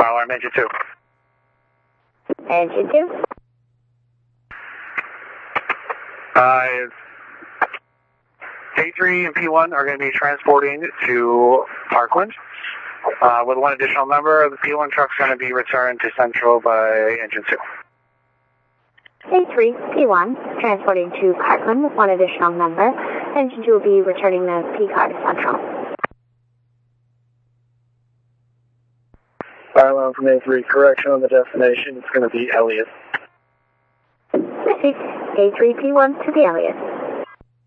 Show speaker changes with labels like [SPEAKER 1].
[SPEAKER 1] Fire alarm, engine 2.
[SPEAKER 2] Engine 2.
[SPEAKER 1] K3 and P1 are going to be transporting to Parkland. With one additional member, the P1 truck's going to be returned to Central by engine 2.
[SPEAKER 2] K3, P1, transporting to Parkland with one additional member. Engine 2 will be returning the P car to Central.
[SPEAKER 1] Fire alarm from A3, correction on the destination, it's going to be Elliott.
[SPEAKER 2] K3, P1 to the Elliott.